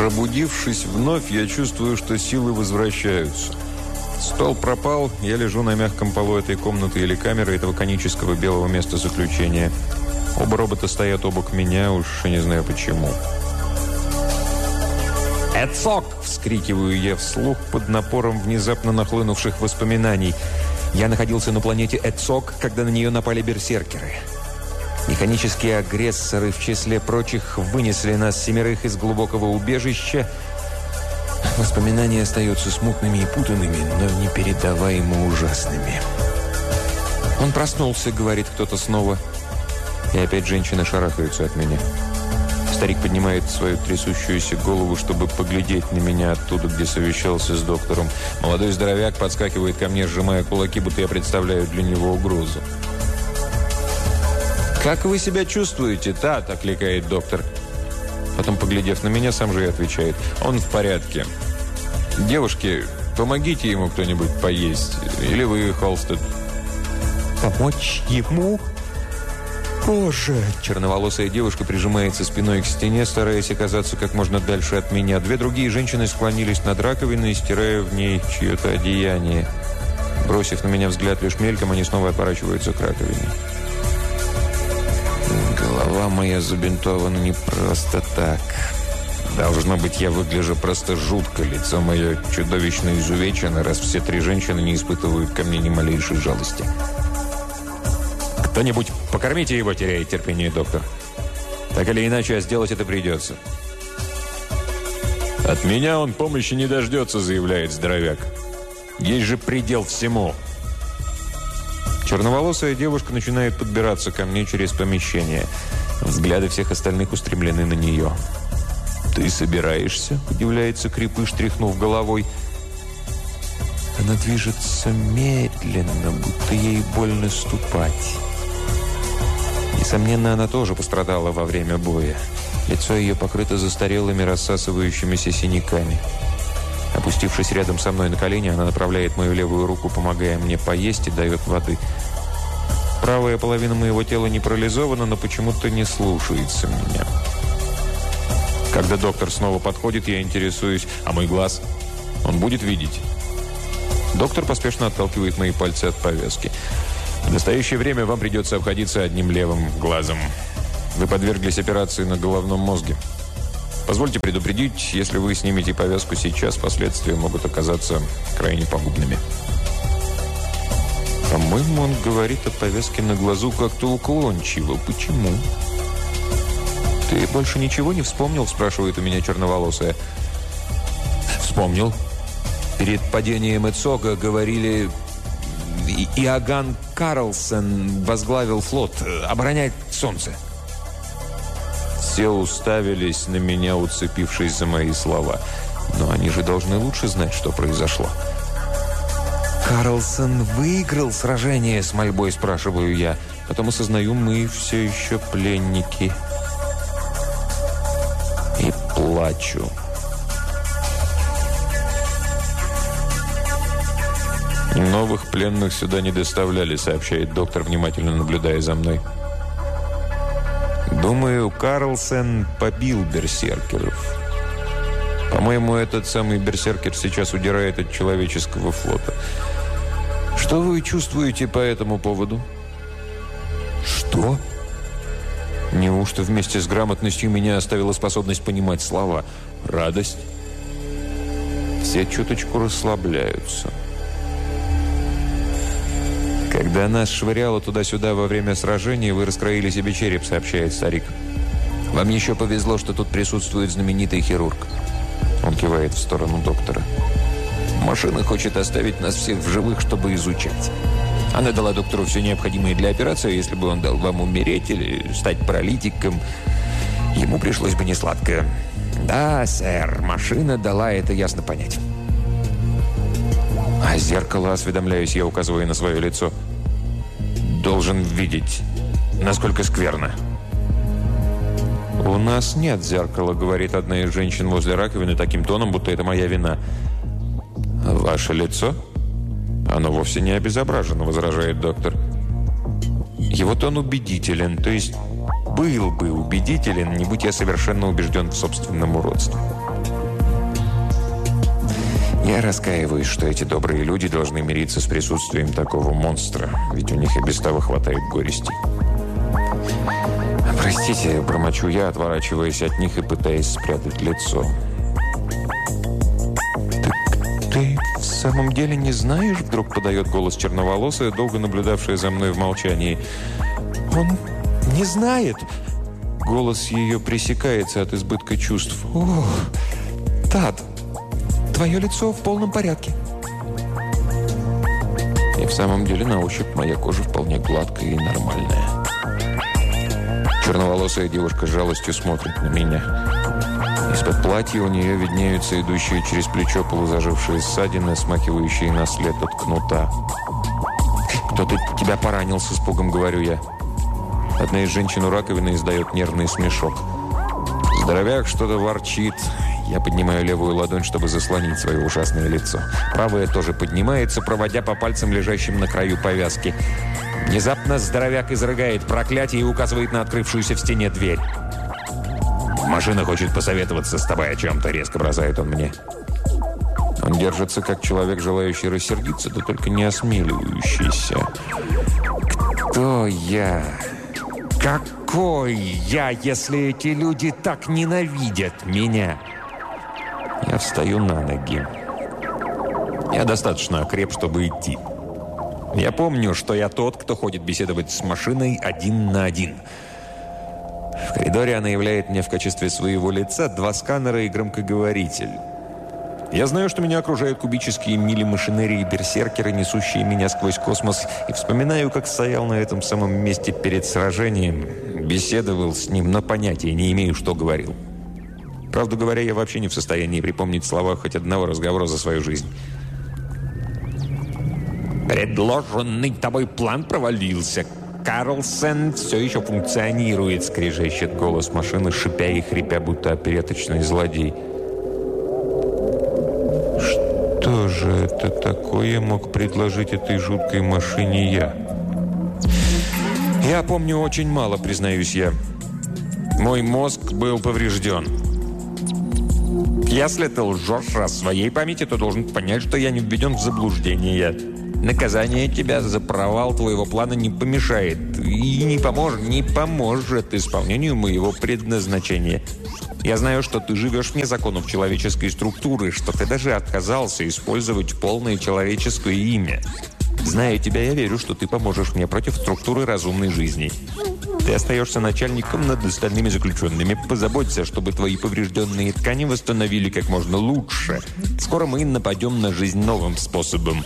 Пробудившись вновь, я чувствую, что силы возвращаются. Стол пропал, я лежу на мягком полу этой комнаты или камеры, этого конического белого места заключения. Оба робота стоят обок меня, уж и не знаю почему. «Эцок!» – вскрикиваю я вслух под напором внезапно нахлынувших воспоминаний. Я находился на планете Эцок, когда на нее напали берсеркеры. Механические агрессоры, в числе прочих, вынесли нас 7 из глубокого убежища. Воспоминания остаются смутными и путанными, но непередаваемо ужасными. «Он проснулся», — говорит кто-то снова. И опять женщины шарахаются от меня. Старик поднимает свою трясущуюся голову, чтобы поглядеть на меня оттуда, где совещался с доктором. Молодой здоровяк подскакивает ко мне, сжимая кулаки, будто я представляю для него угрозу. «Как вы себя чувствуете, Тат?» – окликает доктор. Потом, поглядев на меня, сам же и отвечает. «Он в порядке. Девушки, помогите ему кто-нибудь поесть. Или вы, Холстед». «Помочь ему?» «Боже!» Черноволосая девушка прижимается спиной к стене, стараясь оказаться как можно дальше от меня. 2 другие женщины склонились над раковиной, стирая в ней чье-то одеяние. Бросив на меня взгляд лишь мельком, они снова отворачиваются к раковине. Голова моя забинтована не просто так. Должно быть, я выгляжу просто жутко. Лицо мое чудовищно изувечено, раз все 3 женщины не испытывают ко мне ни малейшей жалости. «Кто-нибудь покормите его», — теряет терпение доктор. «Так или иначе, а сделать это придется». «От меня он помощи не дождется», — заявляет здоровяк. «Есть же предел всему». Черноволосая девушка начинает подбираться ко мне через помещение. Взгляды всех остальных устремлены на нее. «Ты собираешься?» – удивляется Крепыш, тряхнув головой. Она движется медленно, будто ей больно ступать. Несомненно, она тоже пострадала во время боя. Лицо ее покрыто застарелыми, рассасывающимися синяками. Опустившись рядом со мной на колени, она направляет мою левую руку, помогая мне поесть, и дает воды. Правая половина моего тела не парализована, но почему-то не слушается меня. Когда доктор снова подходит, я интересуюсь: а мой глаз? Он будет видеть? Доктор поспешно отталкивает мои пальцы от повязки. В настоящее время вам придется обходиться одним левым глазом. Вы подверглись операции на головном мозге. Позвольте предупредить, если вы снимете повязку сейчас, последствия могут оказаться крайне пагубными. По-моему, он говорит о повязке на глазу как-то уклончиво. Почему? «Ты больше ничего не вспомнил?» – спрашивает у меня черноволосая. «Вспомнил. Перед падением Эцога говорили, Иоганн Карлсон возглавил флот, оборонять солнце». Все уставились на меня, уцепившись за мои слова. Но они же должны лучше знать, что произошло. «Карлсон выиграл сражение?» – с мольбой спрашиваю я. Потом осознаю, мы все еще пленники. И плачу. «Новых пленных сюда не доставляли», – сообщает доктор, внимательно наблюдая за мной. Думаю, Карлсон побил берсеркеров. По-моему, этот самый берсеркер сейчас удирает от человеческого флота. Что вы чувствуете по этому поводу? Что? Неужто вместе с грамотностью меня оставила способность понимать слова? Радость? Все чуточку расслабляются. «Когда нас швыряло туда-сюда во время сражения, вы раскроили себе череп», — сообщает старик. «Вам еще повезло, что тут присутствует знаменитый хирург». Он кивает в сторону доктора. «Машина хочет оставить нас всех в живых, чтобы изучать. Она дала доктору все необходимое для операции. Если бы он дал вам умереть или стать паралитиком, ему пришлось бы несладко». «Да, сэр, машина дала это ясно понять». «А зеркало, осведомляюсь я, указывая на свое лицо, должен видеть, насколько скверно». «У нас нет зеркала», — говорит одна из женщин возле раковины таким тоном, будто это моя вина. «Ваше лицо? Оно вовсе не обезображено», — возражает доктор. Его тон убедителен, то есть был бы убедителен, не будь я совершенно убежден в собственном уродстве. Я раскаиваюсь, что эти добрые люди должны мириться с присутствием такого монстра, ведь у них и без того хватает горестей. «Простите», – бормочу я, отворачиваясь от них и пытаясь спрятать лицо. «Ты в самом деле не знаешь?» – вдруг подает голос черноволосая, долго наблюдавшая за мной в молчании. «Он не знает!» Голос ее пресекается от избытка чувств. «Ох, Тад, твое лицо в полном порядке». И в самом деле на ощупь моя кожа вполне гладкая и нормальная. Черноволосая девушка с жалостью смотрит на меня. Из-под платья у нее виднеются идущие через плечо полузажившие ссадины, смахивающие на след от кнута. «Кто-то тебя поранил», — с испугом говорю я. Одна из женщин у раковины издает нервный смешок. Здоровяк что-то ворчит. Я поднимаю левую ладонь, чтобы заслонить свое ужасное лицо. Правая тоже поднимается, проводя по пальцам, лежащим на краю повязки. Внезапно здоровяк изрыгает проклятие и указывает на открывшуюся в стене дверь. «Машина хочет посоветоваться с тобой о чем-то», — резко бросает он мне. Он держится, как человек, желающий рассердиться, да только не осмеливающийся. «Кто я? Какой я, если эти люди так ненавидят меня?» Я встаю на ноги. Я достаточно окреп, чтобы идти. Я помню, что я тот, кто ходит беседовать с машиной один на один. В коридоре она являет мне в качестве своего лица 2 сканера и громкоговоритель. Я знаю, что меня окружают кубические мили машинерии берсеркеры, несущие меня сквозь космос, и вспоминаю, как стоял на этом самом месте перед сражением, беседовал с ним, но понятия не имею, что говорил. Правду говоря, я вообще не в состоянии припомнить слова хоть одного разговора за свою жизнь. «Предложенный тобой план провалился. Карлсон все еще функционирует», — скрежещет голос машины, шипя и хрипя, будто опереточный злодей. Что же это такое мог предложить этой жуткой машине я? Я помню очень мало, признаюсь я. Мой мозг был поврежден. Если ты лжешь о своей памяти, то должен понять, что я не введен в заблуждение. Наказание тебя за провал твоего плана не помешает и не поможет исполнению моего предназначения. Я знаю, что ты живешь вне законов человеческой структуры, что ты даже отказался использовать полное человеческое имя. Зная тебя, я верю, что ты поможешь мне против структуры разумной жизни. Ты остаешься начальником над остальными заключенными. Позаботься, чтобы твои поврежденные ткани восстановили как можно лучше. Скоро мы нападем на жизнь новым способом.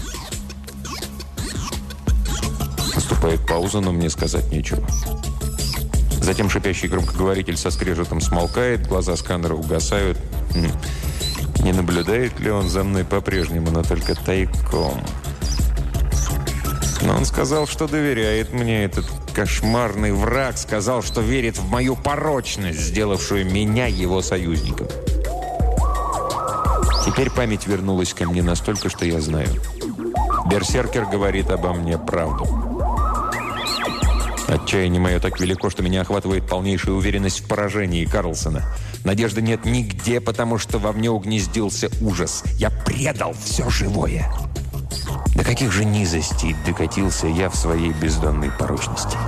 Наступает пауза, но мне сказать нечего. Затем шипящий громкоговоритель со скрежетом смолкает, глаза сканера угасают. Не наблюдает ли он за мной по-прежнему, но только тайком? Но он сказал, что доверяет мне. Этот кошмарный враг сказал, что верит в мою порочность, сделавшую меня его союзником. Теперь память вернулась ко мне настолько, что я знаю. Берсеркер говорит обо мне правду. Отчаяние мое так велико, что меня охватывает полнейшая уверенность в поражении Карлсона. Надежды нет нигде, потому что во мне угнездился ужас. Я предал все живое. До каких же низостей докатился я в своей бездонной порочности.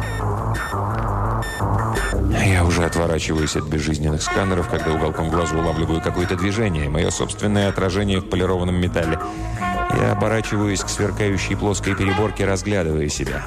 Я уже отворачиваюсь от безжизненных сканеров, когда уголком глаза улавливаю какое-то движение, мое собственное отражение в полированном металле. Я оборачиваюсь к сверкающей плоской переборке, разглядывая себя.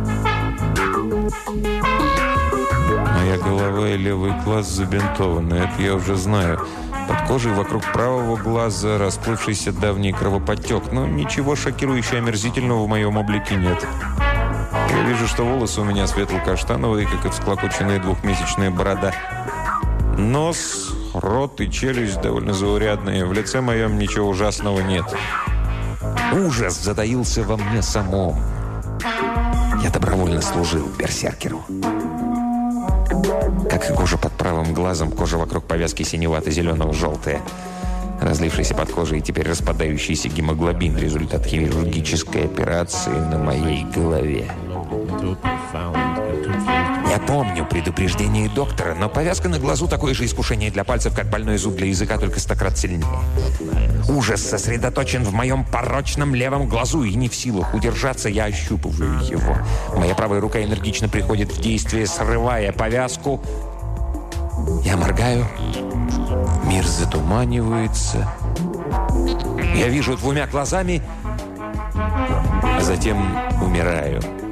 Моя голова и левый глаз забинтованы, это я уже знаю. Под кожей вокруг правого глаза расплывшийся давний кровоподтек, но ничего шокирующего омерзительного в моем облике нет. Я вижу, что волосы у меня светло-каштановые, как и всклокоченная двухмесячная борода. Нос, рот и челюсть довольно заурядные. В лице моем ничего ужасного нет. Ужас затаился во мне самом. Я добровольно служил берсеркеру. Как и кожа под правым глазом, кожа вокруг повязки синевато-зелено-желтая. Разлившийся под кожей и теперь распадающийся гемоглобин – результат хирургической операции на моей голове. Я помню предупреждение доктора, но повязка на глазу такое же искушение для пальцев, как больной зуб для языка, только 100 крат сильнее. Ужас сосредоточен в моем порочном левом глазу, и не в силах удержаться, я ощупываю его. Моя правая рука энергично приходит в действие, срывая повязку. Я моргаю. Мир затуманивается. Я вижу 2 глазами, а затем умираю.